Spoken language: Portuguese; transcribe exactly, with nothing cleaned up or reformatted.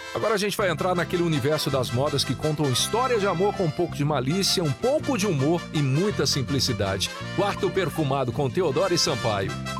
Agora a gente vai entrar naquele universo das modas que contam histórias de amor com um pouco de malícia, um pouco de humor e muita simplicidade. Quarto Perfumado com Teodoro e Sampaio.